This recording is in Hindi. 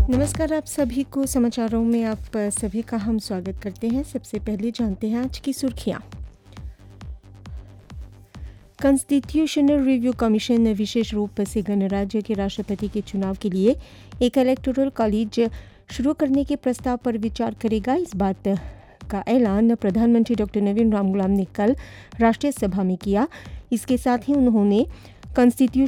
नमस्कार, आप सभी को समाचारों में आप सभी का हम स्वागत करते हैं। सबसे पहले जानते हैं आज की सुर्खियां। कॉन्स्टिट्यूशनल रिव्यू कमीशन विशेष रूप से गणराज्य के राष्ट्रपति के चुनाव के लिए एक इलेक्टोरल कॉलेज शुरू करने के प्रस्ताव पर विचार करेगा। इस बात का ऐलान प्रधानमंत्री डॉक्टर नवीन रामगुलाम ने कल राष्ट्रीय सभा में किया। इसके साथ ही उन्होंने कॉन्स्टिट्यूशन